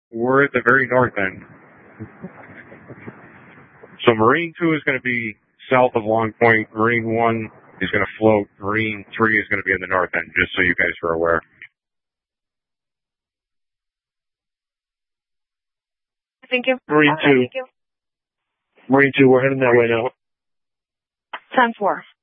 We're at the very north end. So Marine 2 is going to be south of Long Point. Marine 1 is going to float. Marine 3 is going to be in the north end, just so you guys are aware. Thank you. Marine 2. Thank you. Marine 2, we're heading that way now. 10-4.